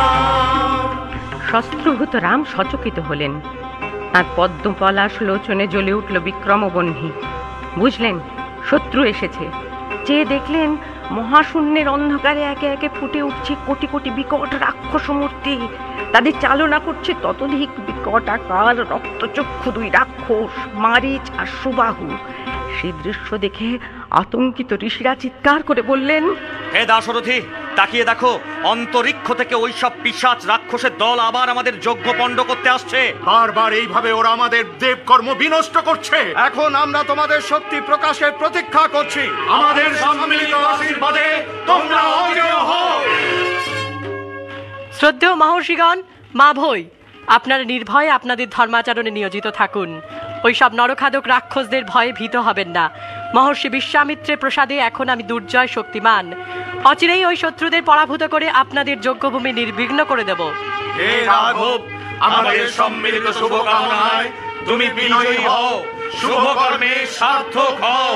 শস্ত্রভূত রাম সচকিত হলেন। তাঁর পদ্মপলাশ লোচনে জ্বলে উঠল বিক্রমবহ্নি। বুঝলেন শত্রু এসেছে। চেয়ে দেখলেন মহাশূন্যের অন্ধকারে একে একে ফুটে উঠছে কোটি কোটি বিকট রাক্ষস মূর্তি। তাদের চালনা করছে ততোধিক বিকট আকার রক্তচক্ষু দুই রাক্ষস, মারীচ আর সুবাহু। সেই দৃশ্য দেখে আতঙ্কিত ঋষিরা চিৎকার করে বললেন, হে দাশরথী, তাকিয়ে দেখো, অন্তরিক্ষ থেকে ওইসব পিশাচ রাক্ষসের দল আবার আমাদের যজ্ঞ পণ্ড করতে আসছে। বারবার এইভাবে ওরা আমাদের দেবকর্ম বিনষ্ট করছে। এখন আমরা তোমাদের শক্তি প্রকাশের প্রতীক্ষা করছি। আমাদের সম্মিলিত আশীর্বাদে তোমরা অজেয় হও। শ্রদ্ধেয় মহর্ষিগণ, মা ভৈ, আপনারা নির্ভয়ে আপনাদের ধর্মাচরণে নিয়োজিত থাকুন। ওইসব নরখাদক রাক্ষসদের ভয়ে ভীত হবেন না। মহর্ষি বিশ্বামিত্রের প্রসাদে এখন আমি দুর্জয় শক্তিমান। অচিরেই ওই শত্রুদের পরাভূত করে আপনাদের যজ্ঞভূমি নির্বিঘ্ন করে দেব। হে রাঘব, আমাদের সম্মিলিত শুভকামনায় তুমি বিজয়ী হও, শুভকর্মে সার্থক হও।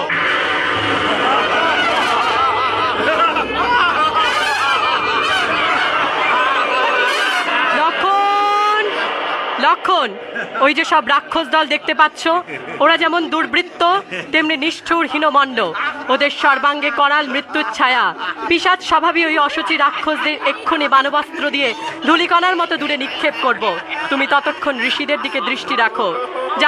লক্ষণ, ওই যে সব রাক্ষস দল দেখতে পাচ্ছ, ওরা যেমন দুর্বৃত্ত তেমনি নিষ্ঠুর হীনমণ্ড। ওদের সর্বাঙ্গে করাল মৃত্যুর ছায়া। পিশাচ স্বভাবী ওই অসুচি রাক্ষসদের এক্ষুনি বানবস্ত্র দিয়ে ধূলিকণার মতো দূরে নিক্ষেপ করব। তুমি ততক্ষণ ঋষিদের দিকে দৃষ্টি রাখো।